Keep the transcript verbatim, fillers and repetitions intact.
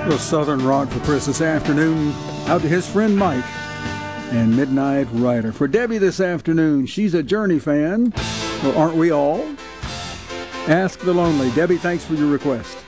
The Southern Rock for Chris this afternoon. Out to his friend Mike and Midnight Rider. For Debbie this afternoon, she's a Journey fan. Well, aren't we all? Ask the Lonely. Debbie, thanks for your request.